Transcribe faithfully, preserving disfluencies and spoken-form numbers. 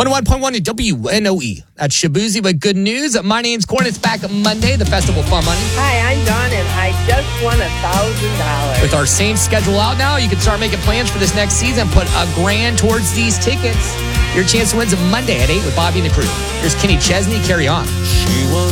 one oh one point one W N O E. That's Shabuzi with good news. My name's Corn. It's back Monday, the Festival Fun Money. Hi, I'm Dawn, and I just won a thousand dollars. With our same schedule out now, you can start making plans for this next season. Put a grand towards these tickets. Your chance to win's Monday at eight with Bobby and the crew. Here's Kenny Chesney. Carry on. She was